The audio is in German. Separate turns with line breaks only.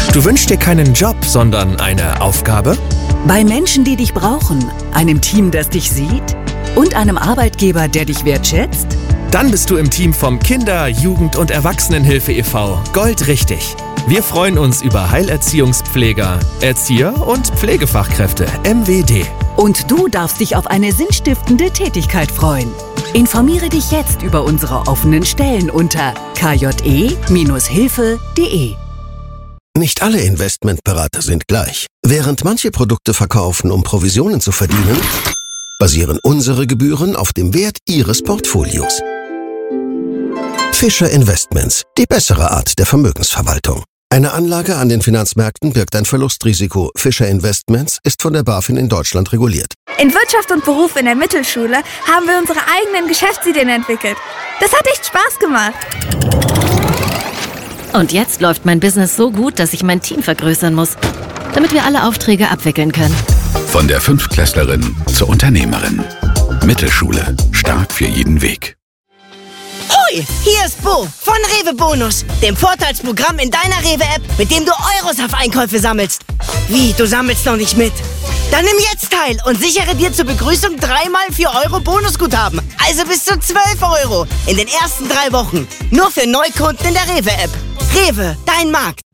Du wünschst dir keinen Job, sondern eine Aufgabe?
Bei Menschen, die dich brauchen, einem Team, das dich sieht und einem Arbeitgeber, der dich wertschätzt?
Dann bist du im Team vom Kinder-, Jugend- und Erwachsenenhilfe e.V. goldrichtig. Wir freuen uns über Heilerziehungspfleger, Erzieher und Pflegefachkräfte MWD.
Und du darfst dich auf eine sinnstiftende Tätigkeit freuen. Informiere dich jetzt über unsere offenen Stellen unter kje-hilfe.de.
Nicht alle Investmentberater sind gleich. Während manche Produkte verkaufen, um Provisionen zu verdienen, basieren unsere Gebühren auf dem Wert Ihres Portfolios. Fischer Investments, die bessere Art der Vermögensverwaltung. Eine Anlage an den Finanzmärkten birgt ein Verlustrisiko. Fischer Investments ist von der BaFin in Deutschland reguliert.
In Wirtschaft und Beruf in der Mittelschule haben wir unsere eigenen Geschäftsideen entwickelt. Das hat echt Spaß gemacht.
Und jetzt läuft mein Business so gut, dass ich mein Team vergrößern muss, damit wir alle Aufträge abwickeln können.
Von der Fünftklässlerin zur Unternehmerin. Mittelschule. Stark für jeden Weg.
Hoi, hier ist Bo von Rewe Bonus, dem Vorteilsprogramm in deiner Rewe-App, mit dem du Euros auf Einkäufe sammelst. Wie, du sammelst noch nicht mit? Dann nimm jetzt teil und sichere dir zur Begrüßung 3x 4 Euro Bonusguthaben. Also bis zu 12 Euro in den ersten 3 Wochen. Nur für Neukunden in der Rewe-App. Rewe, dein Markt.